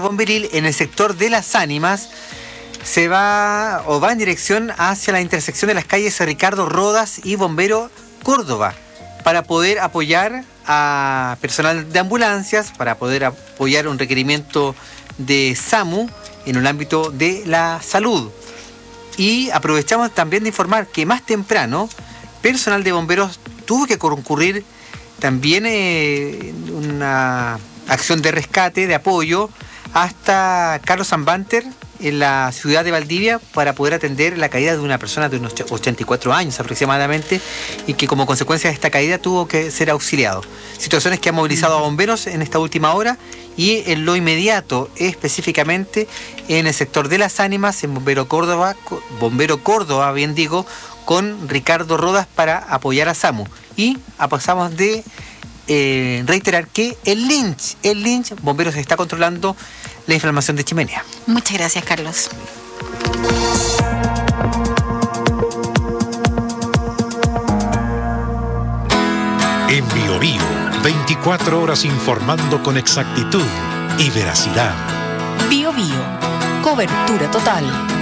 bomberil en el sector de Las Ánimas va en dirección hacia la intersección de las calles Ricardo Rodas y Bombero Córdoba, para poder apoyar a personal de ambulancias, para poder apoyar un requerimiento de SAMU en el ámbito de la salud. Y aprovechamos también de informar que más temprano personal de bomberos tuvo que concurrir también una acción de rescate, de apoyo, hasta Carlos Sanbanter, en la ciudad de Valdivia, para poder atender la caída de una persona de unos 84 años aproximadamente, y que como consecuencia de esta caída tuvo que ser auxiliado. Situaciones que han movilizado a bomberos en esta última hora, y en lo inmediato, específicamente en el sector de Las Ánimas, en Bombero Córdoba, bien digo, con Ricardo Rodas, para apoyar a SAMU. Y pasamos de reiterar que el Lynch, Bomberos está controlando la inflamación de chimenea. Muchas gracias, Carlos. En BioBio, 24 horas informando con exactitud y veracidad. BioBio, cobertura total.